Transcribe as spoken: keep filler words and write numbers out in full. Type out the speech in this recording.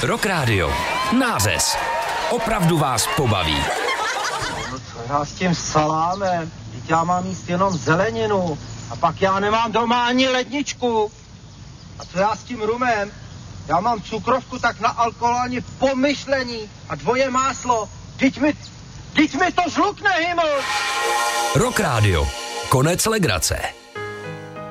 Rock Radio. Nářez. Opravdu vás pobaví. No co já s tím salámem? Teď já mám jíst jenom zeleninu. A pak já nemám doma ani ledničku. A co já s tím rumem? Já mám cukrovku tak na alkohol ani pomyšlení. A dvoje máslo. Teď mi, teď mi to žlukne, hyml. Rock Radio. Konec legrace.